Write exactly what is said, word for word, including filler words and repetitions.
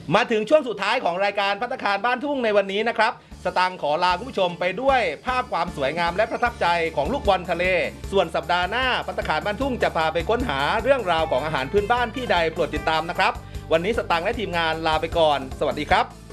มาถึงช่วงสุดท้ายของรายการภัตตาคารบ้านทุ่งในวันนี้นะครับสตังค์ขอลาคุณผู้ชมไปด้วยภาพความสวยงามและประทับใจของลูกบอลทะเลส่วนสัปดาห์หน้าภัตตาคารบ้านทุ่งจะพาไปค้นหาเรื่องราวของอาหารพื้นบ้านที่ใดโปรดติดตามนะครับวันนี้สตังค์และทีมงานลาไปก่อนสวัสดีครับ